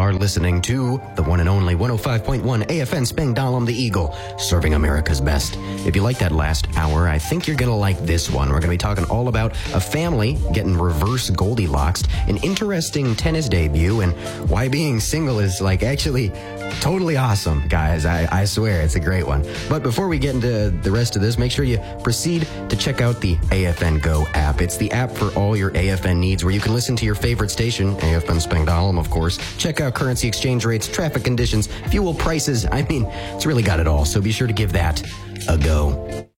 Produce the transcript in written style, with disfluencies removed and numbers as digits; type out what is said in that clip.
are listening to the one and only 105.1 AFN Spangdahlem the Eagle, serving America's best. If you like that last hour, I think you're going to like this one. We're going to be talking all about a family getting reverse Goldilocks, an interesting tennis debut, and why being single is actually totally awesome, guys. I swear, it's a great one. But before we get into the rest of this, make sure you proceed to check out the AFN Go app. It's the app for all your AFN needs, where you can listen to your favorite station, AFN Spangdahlem, of course, check out currency exchange rates, traffic conditions, fuel prices. I mean, it's really got it all, so be sure to give that a go.